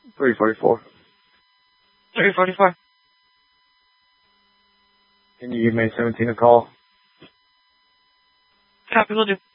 344. 344. Can you give May 17 a call? Copy, will do.